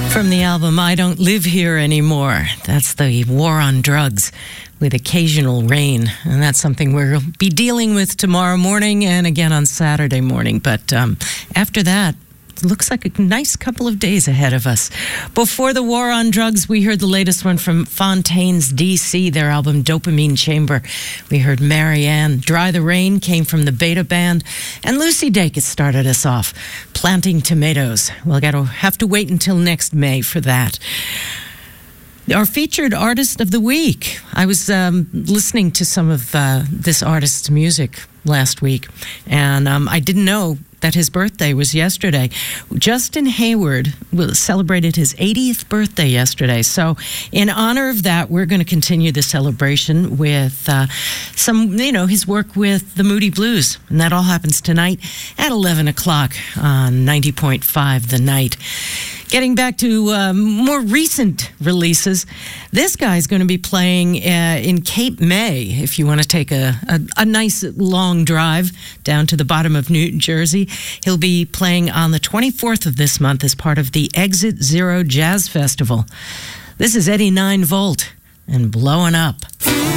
From the album I Don't Live Here Anymore. That's the War on Drugs with occasional rain. And that's something we'll be dealing with tomorrow morning and again on Saturday morning. But after that, it looks like a nice couple of days ahead of us. Before the War on Drugs, we heard the latest one from Fontaines DC, their album Dopamine Chamber. We heard Marianne. Dry the Rain came from the Beta Band. And Lucy Dacus started us off, Planting Tomatoes. We'll have to wait until next May for that. Our featured artist of the week. I was listening to some of this artist's music last week, and I didn't know that his birthday was yesterday. Justin Hayward celebrated his 80th birthday yesterday. So in honor of that, we're going to continue the celebration with his work with the Moody Blues. And that all happens tonight at 11 o'clock on 90.5 The Night. Getting back to more recent releases, this guy's going to be playing in Cape May, if you want to take a nice long drive down to the bottom of New Jersey. He'll be playing on the 24th of this month as part of the Exit Zero Jazz Festival. This is Eddie 9 Volt and Blowing Up.